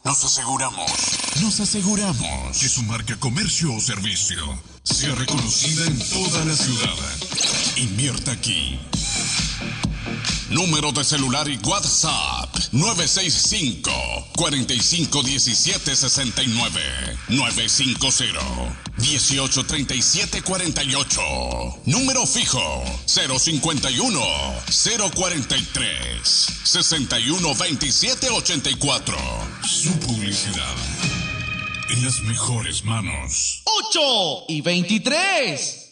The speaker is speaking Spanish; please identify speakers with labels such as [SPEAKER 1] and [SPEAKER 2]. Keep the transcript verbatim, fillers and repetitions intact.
[SPEAKER 1] Nos aseguramos, nos aseguramos que su marca, comercio o servicio sea reconocida en toda la ciudad. Invierta aquí. Número de celular y WhatsApp nueve seis cinco, cuatro cinco uno siete seis nueve, nueve cinco cero, uno ocho tres siete cuatro ocho. Número fijo cero cinco uno, cero cuatro tres, seis uno dos siete ocho cuatro. Su publicidad en las mejores manos.
[SPEAKER 2] ocho y veintitrés.